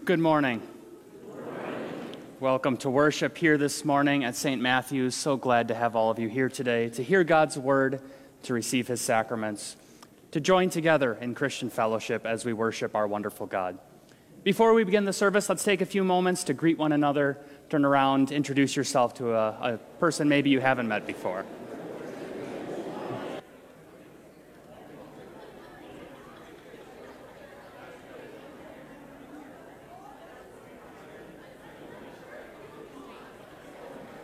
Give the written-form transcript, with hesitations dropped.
Good morning. Welcome to worship here this morning at St. Matthew's. So glad to have all of you here today to hear God's word, to receive his sacraments, to join together in Christian fellowship as we worship our wonderful God. Before we begin the service, let's take a few moments to greet one another, turn around, introduce yourself to a person maybe you haven't met before.